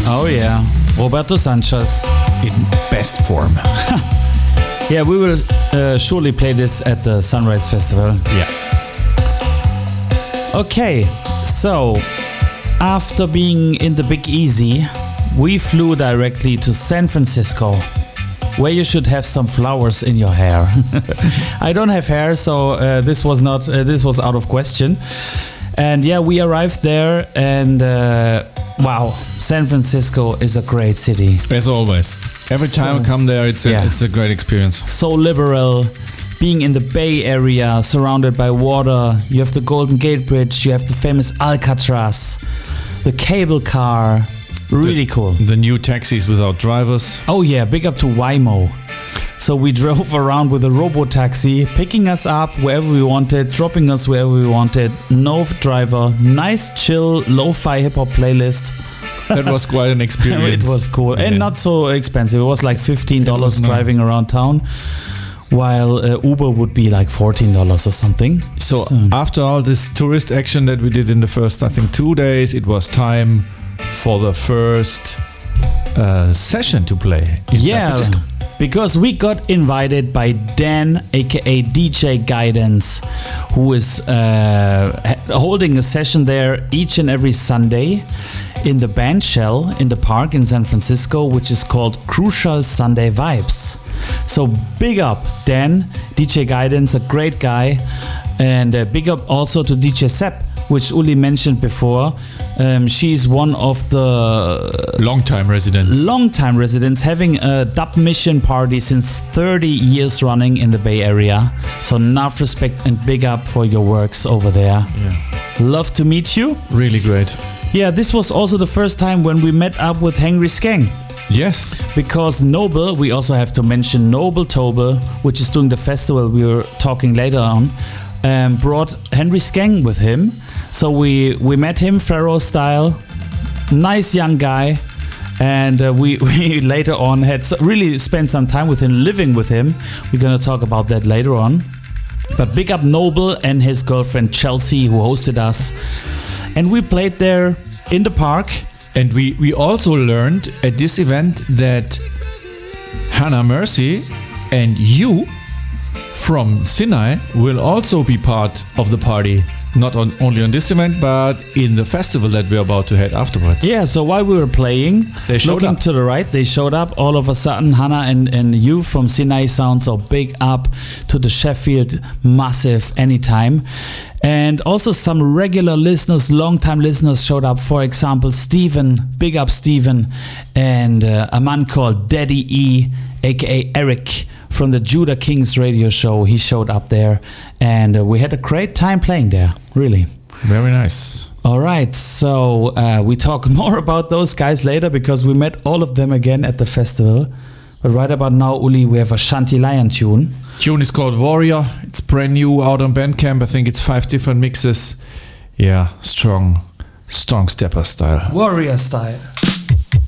Oh yeah, Roberto Sanchez in best form. Yeah, we will surely play this at the Sunrise Festival. Yeah. Okay, so after being in the Big Easy, we flew directly to San Francisco, where you should have some flowers in your hair. I don't have hair, so this was out of question. And yeah, we arrived there, and wow, San Francisco is a great city. As always, every time I come there, it's a great experience. So liberal. Being in the Bay Area, surrounded by water, you have the Golden Gate Bridge, you have the famous Alcatraz, the cable car, really cool. The new taxis without drivers. Oh yeah, big up to Waymo. So we drove around with a robo-taxi, picking us up wherever we wanted, dropping us wherever we wanted, no driver, nice chill, lo-fi hip-hop playlist. That was quite an experience. It was cool, and not so expensive. It was like $15 driving around town. While Uber would be like $14 or something. So after all this tourist action that we did in the first, I think, 2 days, it was time for the first session to play in San Francisco. Because we got invited by Dan, aka DJ Guidance, who is holding a session there each and every Sunday in the band shell in the park in San Francisco, which is called Crucial Sunday Vibes. So big up Dan, DJ Guidance, a great guy, and big up also to DJ Sepp, which Uli mentioned before. She's one of the long-time residents having a dub mission party since 30 years running in the Bay Area. So enough respect and big up for your works over there. Yeah. Love to meet you. Really great. Yeah, this was also the first time when we met up with Henry Skeng. Yes. Because Noble, we also have to mention Noble Tobel, which is doing the festival we were talking later on, brought Henry Skeng with him. So we met him Pharaoh style, nice young guy, and we later on had really spent some time with him, living with him. We're gonna talk about that later on. But big up Noble and his girlfriend Chelsea, who hosted us, and we played there in the park. And we also learned at this event that Hannah Mercy and you from Sinai will also be part of the party. Not only on this event, but in the festival that we're about to head afterwards. Yeah, so while we were playing, they showed looking up. to the right, they showed up. All of a sudden, Hannah and you from Sinai Sound, so big up to the Sheffield Massive anytime. And also some regular listeners, long-time listeners showed up. For example, Steven, big up Steven, and a man called Daddy E, aka Eric, from the Judah Kings radio show. He showed up there, and we had a great time playing there, really. Very nice. All right, so we talk more about those guys later because we met all of them again at the festival. But right about now, Uli, we have a Shanty Lion tune. Tune is called Warrior. It's brand new, out on Bandcamp. I think it's 5 different mixes. Yeah, strong stepper style. Warrior style.